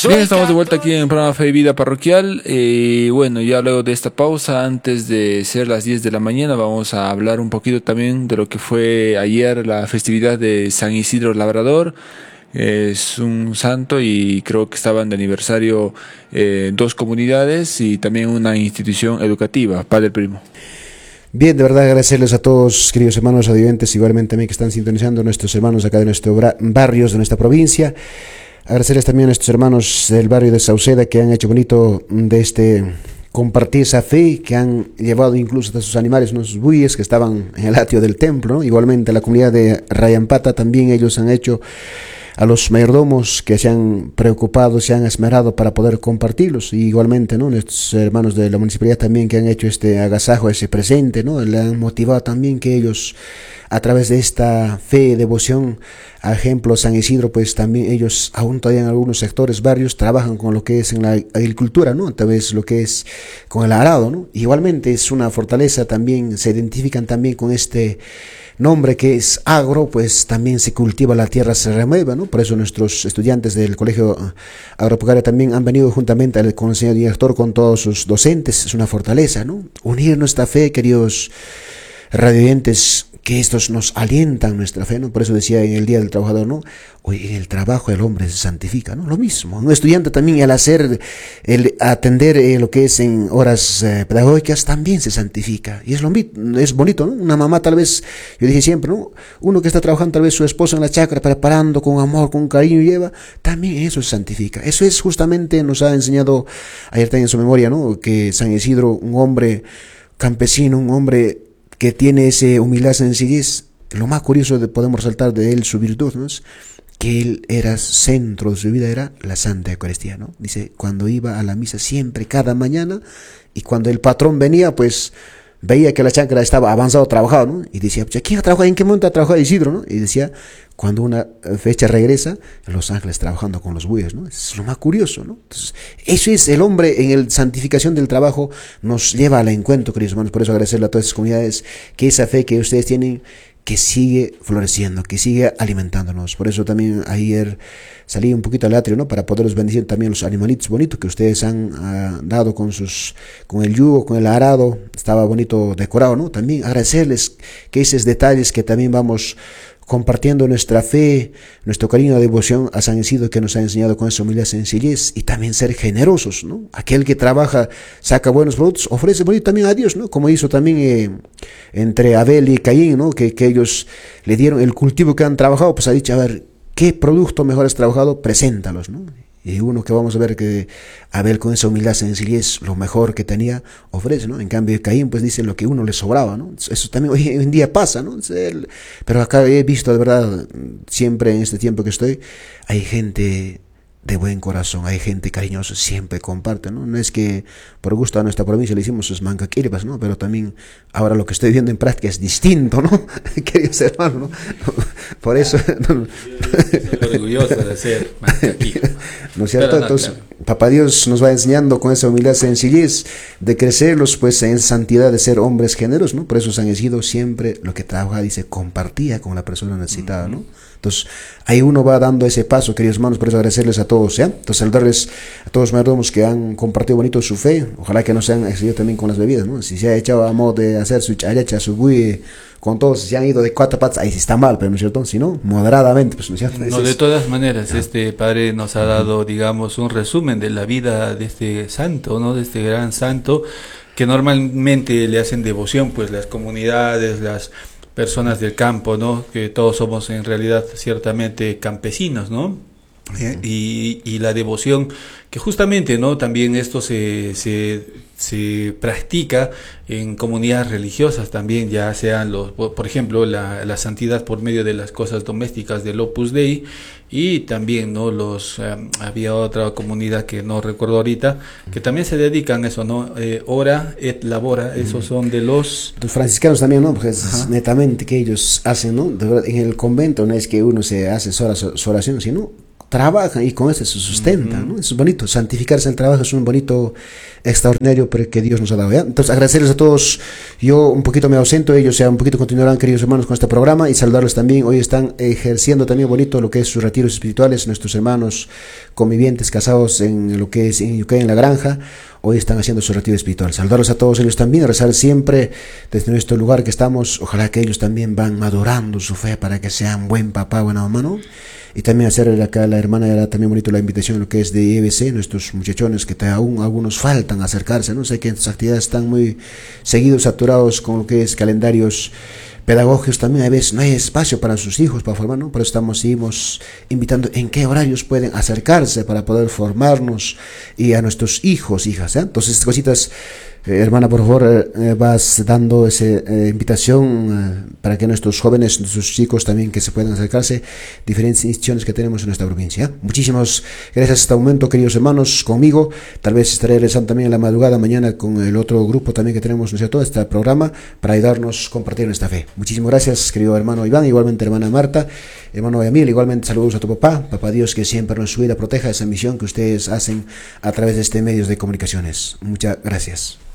Bien, estamos de vuelta aquí en el programa Fe y Vida Parroquial. Bueno, ya luego de esta pausa, antes de ser las 10 de la mañana, vamos a hablar un poquito también de lo que fue ayer la festividad de San Isidro Labrador. Es un santo y creo que estaban de aniversario dos comunidades y también una institución educativa. Padre Primo. Bien, de verdad agradecerles a todos, queridos hermanos audientes, igualmente a mí que están sintonizando, nuestros hermanos acá de nuestros barrios, de nuestra provincia. Agradecerles también a nuestros hermanos del barrio de Sauceda que han hecho bonito de compartir esa fe, que han llevado incluso a sus animales, unos bueyes que estaban en el atrio del templo, ¿no? Igualmente la comunidad de Rayampata también ellos han hecho a los mayordomos que se han preocupado, se han esmerado para poder compartirlos, y igualmente, ¿no?, nuestros hermanos de la municipalidad también que han hecho este agasajo, ese presente, ¿no?, le han motivado también que ellos, a través de esta fe, devoción a ejemplo San Isidro, pues también ellos aún todavía en algunos sectores, barrios, trabajan con lo que es en la agricultura, ¿no?, tal vez lo que es con el arado, ¿no? Igualmente es una fortaleza, también se identifican también con este nombre que es agro, pues también se cultiva, la tierra se remueve, ¿no? Por eso nuestros estudiantes del Colegio Agropecuario también han venido juntamente con el señor director, con todos sus docentes. Es una fortaleza, ¿no? Unir nuestra fe, queridos radioyentes, que estos nos alientan nuestra fe, ¿no? Por eso decía en el Día del Trabajador, ¿no? Hoy en el trabajo el hombre se santifica, ¿no? Lo mismo, un estudiante también al atender lo que es en horas pedagógicas también se santifica, y es bonito, ¿no? Una mamá tal vez, yo dije siempre, ¿no?, uno que está trabajando, tal vez su esposa en la chacra, preparando con amor, con cariño lleva, también eso se santifica. Eso es justamente, nos ha enseñado ayer también en su memoria, ¿no?, que San Isidro, un hombre campesino, un hombre que tiene ese humildad, sencillez. Lo más curioso podemos resaltar de él, su virtud, ¿no?, es que él era centro de su vida, era la Santa Eucaristía, ¿no? Dice, cuando iba a la misa siempre, cada mañana, y cuando el patrón venía, pues veía que la chancra estaba avanzado, trabajado, ¿no? Y decía, pues, ¿quién ha trabajado? ¿En qué momento ha trabajado Isidro, no? Y decía, cuando una fecha regresa, los ángeles trabajando con los bueyes, ¿no? Es lo más curioso, ¿no? Entonces, eso es el hombre en la santificación del trabajo, nos lleva al encuentro, queridos hermanos. Por eso agradecerle a todas esas comunidades que esa fe que ustedes tienen, que sigue floreciendo, que sigue alimentándonos. Por eso también ayer salí un poquito al atrio, ¿no?, para poderlos bendecir también los animalitos bonitos que ustedes han dado con el yugo, con el arado, estaba bonito decorado, ¿no? También agradecerles que esos detalles que también vamos compartiendo nuestra fe, nuestro cariño, devoción a San Isidro, que nos ha enseñado con esa humildad, sencillez, y también ser generosos, ¿no? Aquel que trabaja, saca buenos productos, ofrece bonito también a Dios, ¿no? Como hizo también entre Abel y Caín, ¿no? Que ellos le dieron el cultivo que han trabajado, pues ha dicho, a ver, ¿qué producto mejor has trabajado? Preséntalos, ¿no? Y uno que vamos a ver que Abel, con esa humildad, sencillez, lo mejor que tenía, ofrece, ¿no? En cambio Caín, pues dice lo que uno le sobraba, ¿no? Eso también hoy en día pasa, ¿no? Pero acá he visto, de verdad, siempre en este tiempo que estoy, hay gente de buen corazón, hay gente cariñosa, siempre comparte, ¿no? No es que por gusto a nuestra provincia le hicimos sus mancaquirpas, ¿no? Pero también ahora lo que estoy viendo en práctica es distinto, ¿no? Queridos hermanos, ¿no? Por eso... ¿no? Orgulloso de ser mancaquirpa. ¿No es cierto? Entonces, claro, Papá Dios nos va enseñando con esa humildad, sencillez, de crecerlos pues en santidad, de ser hombres generosos, ¿no? Por eso San Isidro siempre lo que trabaja, dice, compartía con la persona necesitada, ¿no? Entonces, ahí uno va dando ese paso, queridos hermanos. Por eso agradecerles a todos, ¿ya? Entonces, saludarles a todos los mayordomos que han compartido bonito su fe. Ojalá que no se han excedido también con las bebidas, ¿no? Si se ha echado a modo de hacer su charecha, su buey, con todos, si han ido de cuatro patas, ahí sí está mal, pero ¿no es cierto? Si no, moderadamente, pues ¿no es cierto? No, de todas maneras, este padre nos ha dado, digamos, un resumen de la vida de este santo, ¿no? De este gran santo, que normalmente le hacen devoción, pues las comunidades, las personas del campo, ¿no? Que todos somos en realidad ciertamente campesinos, ¿no? Y la devoción que justamente, ¿no? También esto se practica en comunidades religiosas también, ya sean por ejemplo la santidad por medio de las cosas domésticas del Opus Dei, y también, ¿no? Había otra comunidad que no recuerdo ahorita, que también se dedican a eso, ¿no? Ora et labora, esos son de los franciscanos también, ¿no? Porque es netamente que ellos hacen, ¿no? De verdad, en el convento no es que uno se hace sola su oración, sino trabajan y con eso se sustentan, ¿no? Eso es bonito, santificarse en el trabajo es un bonito, extraordinario pero que Dios nos ha dado, ¿ya? Entonces agradecerles a todos, yo un poquito me ausento, ellos ya un poquito continuarán, queridos hermanos, con este programa, y saludarles también. Hoy están ejerciendo también bonito lo que es sus retiros espirituales, nuestros hermanos convivientes, casados en lo que es en UK, en la granja. Hoy están haciendo su retiro espiritual. Saludarlos a todos ellos también, rezar siempre desde nuestro lugar que estamos. Ojalá que ellos también van madurando su fe para que sean buen papá, buena mamá, ¿no? Y también hacer acá a la hermana, era también bonito la invitación, lo que es de EBC, nuestros muchachones que aún algunos faltan acercarse, ¿no? Sé que sus actividades están muy seguidos, saturados con lo que es calendarios pedagógicos, también a veces no hay espacio para sus hijos para formar, ¿no? Por eso seguimos invitando en qué horarios pueden acercarse para poder formarnos y a nuestros hijos, hijas, ¿eh? Entonces, estas cositas, hermana, por favor, vas dando esa invitación para que nuestros jóvenes, nuestros chicos también que se puedan acercarse, diferentes instituciones que tenemos en nuestra provincia. Muchísimas gracias hasta el momento, queridos hermanos, conmigo. Tal vez estaré regresando también en la madrugada mañana con el otro grupo también que tenemos, ¿no es cierto?, este programa para ayudarnos a compartir nuestra fe. Muchísimas gracias, querido hermano Iván, igualmente hermana Marta, hermano Yamil, igualmente saludos a tu papá Dios, que siempre nos cuida, proteja esa misión que ustedes hacen a través de este medios de comunicaciones. Muchas gracias.